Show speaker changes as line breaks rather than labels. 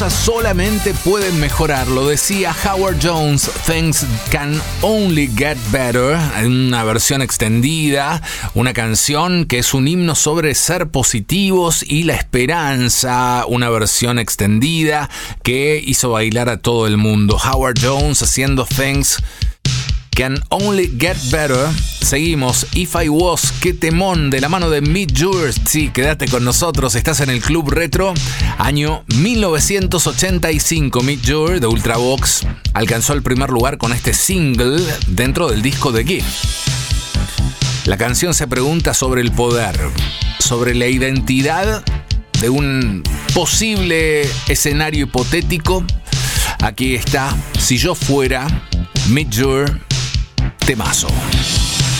solamente pueden mejorar, lo decía Howard Jones. Things can only get better, en una versión extendida, una canción que es un himno sobre ser positivos y la esperanza, una versión extendida que hizo bailar a todo el mundo. Howard Jones haciendo Things Can Only Get Better. Seguimos, If I Was, qué temón, de la mano de Midge Ure. Sí, quédate con nosotros, estás en el Club Retro. Año 1985, Midge Ure de Ultravox alcanzó el primer lugar con este single dentro del disco de Give. La canción se pregunta sobre el poder, sobre la identidad de un posible escenario hipotético. Aquí está, Si yo fuera, Midge Ure, temazo.